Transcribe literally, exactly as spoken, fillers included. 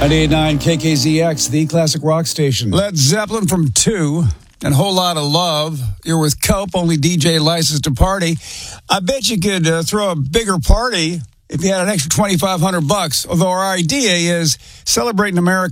ninety-eight point nine K K Z X, the classic rock station. Led Zeppelin from two and Whole Lot of Love. You're with Cope, only D J licensed to party. I bet you could uh, throw a bigger party if you had an extra twenty-five hundred bucks. Although our idea is celebrating America